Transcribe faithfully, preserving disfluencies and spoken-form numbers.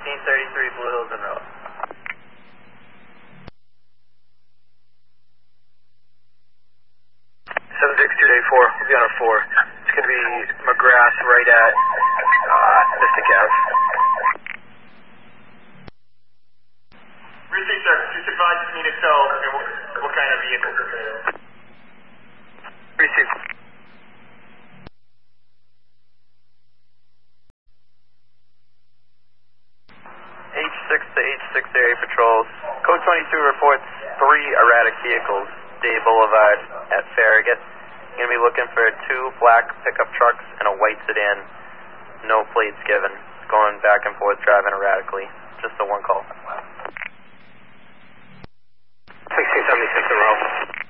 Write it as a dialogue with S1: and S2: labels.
S1: sixteen thirty-three Blue Hills en route.
S2: seven six two eight four, we'll be on a four. It's going to be McGrath right at uh, Mystic Ave.
S3: Research, sir. Just advise me to tell what, what kind of vehicle.
S2: Receive.
S1: H six to H six area patrols. Code twenty-two reports three erratic vehicles. Day Boulevard at Farragut. Going to be looking for two black pickup trucks and a white sedan. No plates given. Going back and forth, driving erratically. Just a one call.
S2: sixteen seventy-six in row.